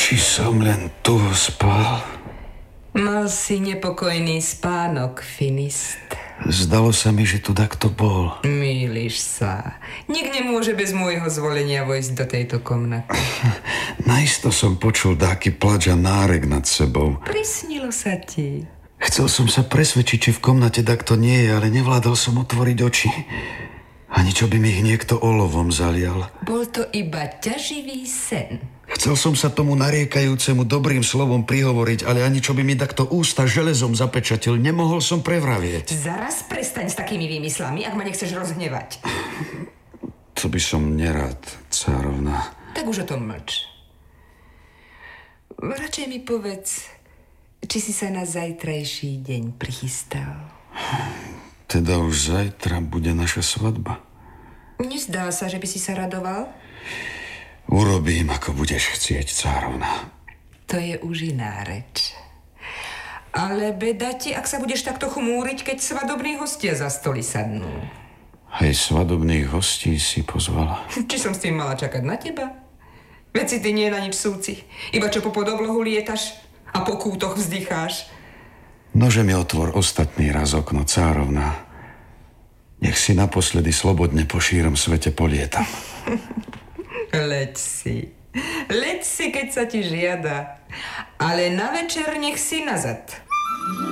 Či som len tu spal? Mal si nepokojný spánok, Finist. Zdalo sa mi, že tu takto bol. Mýliš sa. Nik nemôže bez môjho zvolenia vojsť do tejto komnaty. Najisto som počul dáky plač a nárek nad sebou. Prisnilo sa ti. Chcel som sa presvedčiť, či v komnate takto nie je, ale nevládal som otvoriť oči. Ani čo by mi ich niekto olovom zalial. Bol to iba ťaživý sen. Chcel som sa tomu nariekajúcemu dobrým slovom prihovoriť, ale ani čo by mi takto ústa železom zapečatil, nemohol som prevravieť. Zaraz prestaň s takými výmyslami, ak ma nechceš rozhnevať. To by som nerád, cárovna. Tak už o tom mlč. Radšej mi povedz, či si sa na zajtrajší deň prichystal. Teda už zajtra bude naša svadba. Nezdá sa, že by si sa radoval? Urobím, ako budeš chcieť, cárovna. To je už iná reč. Ale beda ti, ak sa budeš takto chmúriť, keď svadobní hostia za stoli sadnú. Hej, svadobných hostí si pozvala. Či som s tým mala čakať na teba? Veď si ty nie na nič súci. Iba čo po podoblohu lietaš a po kútoch vzdycháš. Nože mi otvor ostatný raz okno, cárovna. Nech si naposledy slobodne po šírom svete polietam. Leď si, keď sa ti žiada. Ale na večer nech si nazad.